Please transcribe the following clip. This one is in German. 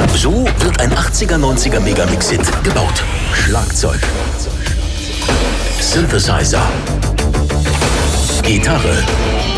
So wird ein 80er, 90er Megamix-Hit gebaut. Schlagzeug, Synthesizer, Gitarre,